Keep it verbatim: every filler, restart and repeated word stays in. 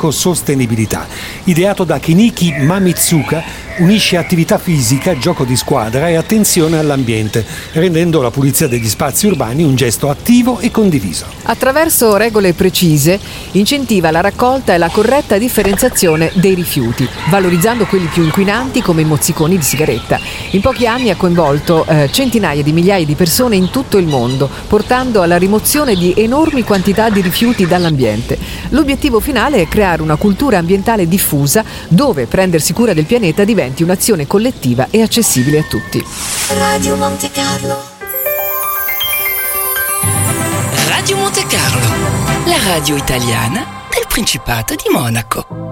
ecosostenibilità. Ideato da Kenichi Mamitsuka, unisce attività fisica, gioco di squadra e attenzione all'ambiente, rendendo la pulizia degli spazi urbani un gesto attivo e condiviso. Attraverso regole precise incentiva la raccolta e la corretta differenziazione dei rifiuti, valorizzando quelli più inquinanti come i mozziconi di sigaretta. In pochi anni ha coinvolto eh, centinaia di migliaia di persone in tutto il mondo, portando alla rimozione di enormi quantità di rifiuti dall'ambiente. L'obiettivo finale è creare una cultura ambientale diffusa dove prendersi cura del pianeta diventa un'azione collettiva e accessibile a tutti. Radio Monte Carlo. Radio Monte Carlo, la radio italiana del Principato di Monaco.